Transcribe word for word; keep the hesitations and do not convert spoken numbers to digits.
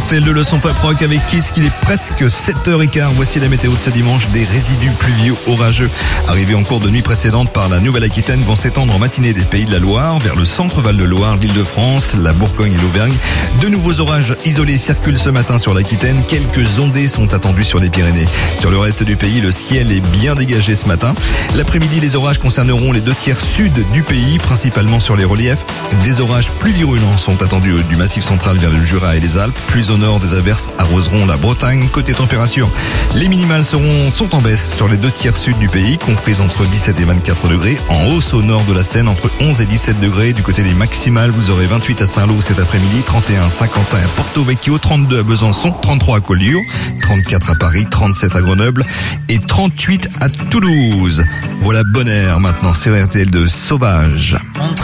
R T L deux, le son pop rock avec Kiss, qu'il est presque sept heures quinze. Voici la météo de ce dimanche. Des résidus pluvieux orageux arrivés en cours de nuit précédente par la Nouvelle-Aquitaine vont s'étendre en matinée des Pays de la Loire vers le centre Val-de-Loire, l'Île-de-France, la Bourgogne et l'Auvergne. De nouveaux orages isolés circulent ce matin sur l'Aquitaine. Quelques ondées sont attendues sur les Pyrénées. Sur le reste du pays, le ciel est bien dégagé ce matin. L'après-midi, les orages concerneront les deux tiers sud du pays, principalement sur les reliefs. Des orages plus virulents sont attendus du Massif central vers le Jura et les Alpes. Plus au nord, des averses arroseront la Bretagne. Côté température, les minimales seront, sont en baisse sur les deux tiers sud du pays, comprises entre dix-sept et vingt-quatre degrés. En hausse au nord de la Seine, entre onze et dix-sept degrés. Du côté des maximales, vous aurez vingt-huit à Saint-Lô cet après-midi, trente et un à Saint-Quentin à Porto Vecchio, trente-deux à Besançon, trente-trois à Collioure, trente-quatre à Paris, trente-sept à Grenoble et trente-huit à Toulouse. Voilà, bon air maintenant sur R T L deux, Sauvage.